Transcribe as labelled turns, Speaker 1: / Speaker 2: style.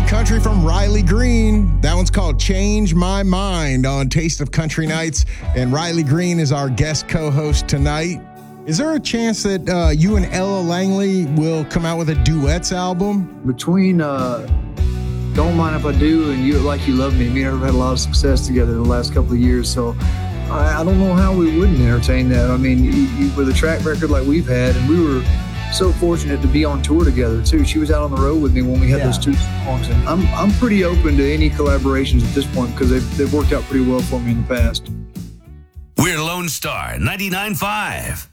Speaker 1: country from Riley Green. That one's called Change My Mind on Taste of Country Nights. And Riley Green is our guest co-host tonight. Is there a chance that you and Ella Langley will come out with a duets album?
Speaker 2: Between Don't Mind If I Do and You Like You Love Me, me and her have had a lot of success together the last couple of years. So I don't know how we wouldn't entertain that. I mean, with a track record like we've had, and we were so fortunate to be on tour together too. She was out on the road with me when we had those two songs, and I'm pretty open to any collaborations at this point because they've worked out pretty well for me in the past.
Speaker 3: We're Lone Star 99.5.